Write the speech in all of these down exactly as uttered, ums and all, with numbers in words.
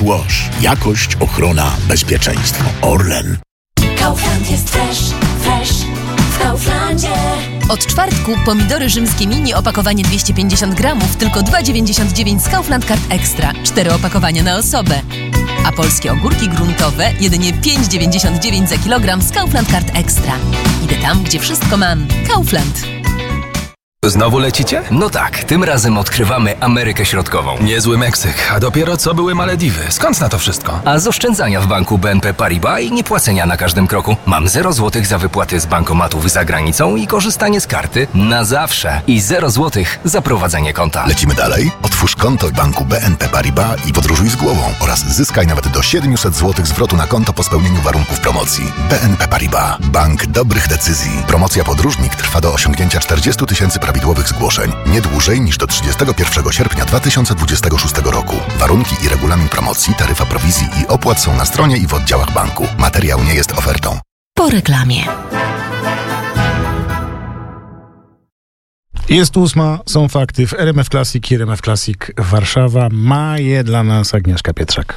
Wash. Jakość, ochrona, bezpieczeństwo. Orlen. Kaufland jest fresh, fresh w Kauflandzie. Od czwartku pomidory rzymskie mini opakowanie dwieście pięćdziesiąt gramów tylko dwa dziewięćdziesiąt dziewięć z Kaufland Card Extra. Cztery opakowania na osobę. A polskie ogórki gruntowe jedynie pięć dziewięćdziesiąt dziewięć za kilogram z Kaufland Card Extra. Idę tam, gdzie wszystko mam. Kaufland. Znowu lecicie? No tak, tym razem odkrywamy Amerykę Środkową. Niezły Meksyk, a dopiero co były Malediwy. Skąd na to wszystko? A z oszczędzania w banku B N P Paribas i niepłacenia na każdym kroku. Mam zero złotych za wypłaty z bankomatów za granicą i korzystanie z karty na zawsze. I zero złotych za prowadzenie konta. Lecimy dalej? Otwórz konto w banku B N P Paribas i podróżuj z głową oraz zyskaj nawet do siedemset złotych zwrotu na konto po spełnieniu warunków promocji. B N P Paribas. Bank dobrych decyzji. Promocja podróżnik trwa do osiągnięcia czterdzieści tysięcy prawidłowych zgłoszeń. Nie dłużej niż do trzydziestego pierwszego sierpnia dwa tysiące dwudziestego szóstego roku. Warunki i regulamin promocji, taryfa prowizji i opłat są na stronie i w oddziałach banku. Materiał nie jest ofertą. Po reklamie. Jest ósma, są fakty w R M F Classic i R M F Classic Warszawa. Ma je dla nas Agnieszka Pietrzak.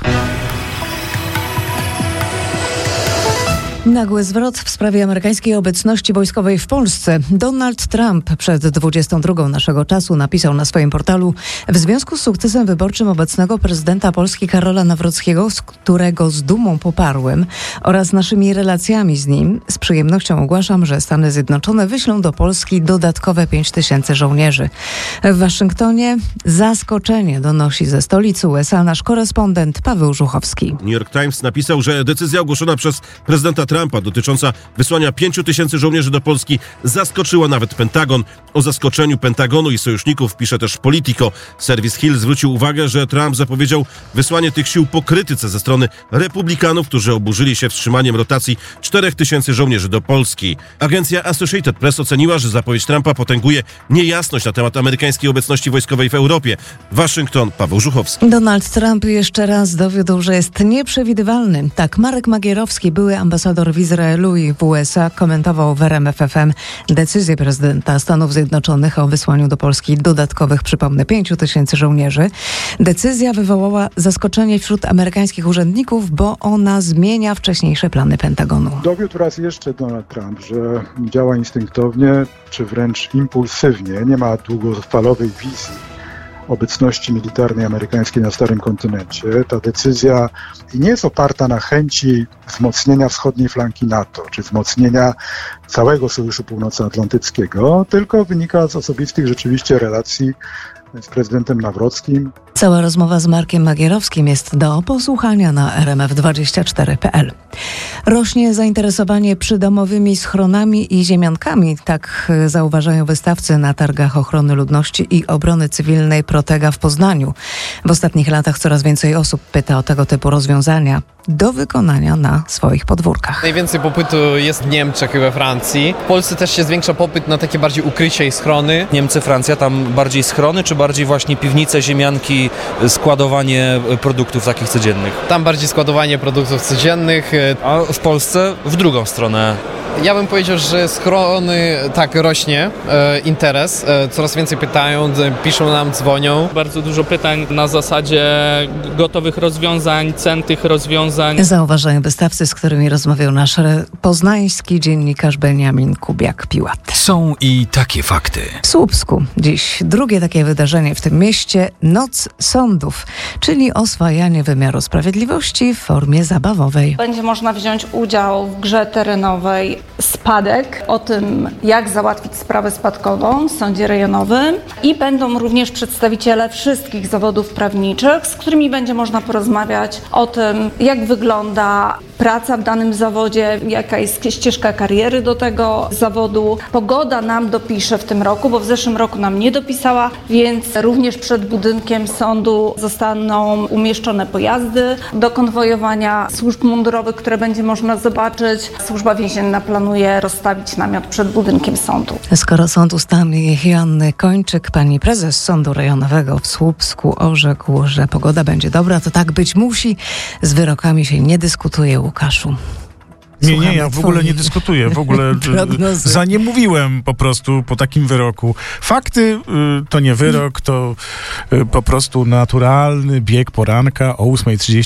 Nagły zwrot w sprawie amerykańskiej obecności wojskowej w Polsce. Donald Trump przed dwudziestą drugą naszego czasu napisał na swoim portalu: w związku z sukcesem wyborczym obecnego prezydenta Polski Karola Nawrockiego, z którego z dumą poparłem, oraz naszymi relacjami z nim, z przyjemnością ogłaszam, że Stany Zjednoczone wyślą do Polski dodatkowe pięć tysięcy żołnierzy. W Waszyngtonie zaskoczenie donosi ze stolicy U S A nasz korespondent Paweł Żuchowski. New York Times napisał, że decyzja ogłoszona przez prezydenta Trumpa dotycząca wysłania pięciu tysięcy żołnierzy do Polski zaskoczyła nawet Pentagon. O zaskoczeniu Pentagonu i sojuszników pisze też Politico. Serwis Hill zwrócił uwagę, że Trump zapowiedział wysłanie tych sił po krytyce ze strony republikanów, którzy oburzyli się wstrzymaniem rotacji czterech tysięcy żołnierzy do Polski. Agencja Associated Press oceniła, że zapowiedź Trumpa potęguje niejasność na temat amerykańskiej obecności wojskowej w Europie. Waszyngton, Paweł Żuchowski. Donald Trump jeszcze raz dowiódł, że jest nieprzewidywalny. Tak Marek Magierowski, były ambasador w Izraelu i w U S A, komentował w R M F F M decyzję prezydenta Stanów Zjednoczonych o wysłaniu do Polski dodatkowych, przypomnę, pięciu tysięcy żołnierzy. Decyzja wywołała zaskoczenie wśród amerykańskich urzędników, bo ona zmienia wcześniejsze plany Pentagonu. Dowiódł raz jeszcze Donald Trump, że działa instynktownie, czy wręcz impulsywnie, nie ma długofalowej wizji obecności militarnej amerykańskiej na Starym Kontynencie. Ta decyzja nie jest oparta na chęci wzmocnienia wschodniej flanki NATO, czy wzmocnienia całego Sojuszu Północnoatlantyckiego, tylko wynika z osobistych rzeczywiście relacji z prezydentem Nawrockim. Cała rozmowa z Markiem Magierowskim jest do posłuchania na r m f dwadzieścia cztery kropka p l. Rośnie zainteresowanie przydomowymi schronami i ziemiankami, tak zauważają wystawcy na targach ochrony ludności i obrony cywilnej Protega w Poznaniu. W ostatnich latach coraz więcej osób pyta o tego typu rozwiązania do wykonania na swoich podwórkach. Najwięcej popytu jest w Niemczech i we Francji. W Polsce też się zwiększa popyt na takie bardziej ukrycia i schrony. Niemcy, Francja, tam bardziej schrony, czy bardziej właśnie piwnice, ziemianki, składowanie produktów takich codziennych? Tam bardziej składowanie produktów codziennych. A w Polsce w drugą stronę. Ja bym powiedział, że schrony, tak, rośnie e, interes. E, coraz więcej pytają, piszą nam, dzwonią. Bardzo dużo pytań na zasadzie gotowych rozwiązań, cen tych rozwiązań. Zauważają wystawcy, z którymi rozmawiał nasz poznański dziennikarz Beniamin Kubiak-Piłat. Są i takie fakty. W Słupsku dziś drugie takie wydarzenie w tym mieście, Noc Sądów, czyli oswajanie wymiaru sprawiedliwości w formie zabawowej. Będzie można wziąć udział w grze terenowej Spadek, o tym, jak załatwić sprawę spadkową w sądzie rejonowym, i będą również przedstawiciele wszystkich zawodów prawniczych, z którymi będzie można porozmawiać o tym, jak wygląda praca w danym zawodzie, jaka jest ścieżka kariery do tego zawodu. Pogoda nam dopisze w tym roku, bo w zeszłym roku nam nie dopisała, więc również przed budynkiem sądu zostaną umieszczone pojazdy do konwojowania służb mundurowych, które będzie można zobaczyć. Służba więzienna planuje rozstawić namiot przed budynkiem sądu. Skoro sąd ustami Joanny Kończyk, pani prezes Sądu Rejonowego w Słupsku, orzekł, że pogoda będzie dobra, to tak być musi. Z wyrokami się nie dyskutuje, Łukaszu. Nie, nie, ja w ogóle nie dyskutuję, w ogóle zaniemówiłem po prostu po takim wyroku. Fakty y, to nie wyrok, to y, po prostu naturalny bieg poranka o ósma trzydzieści.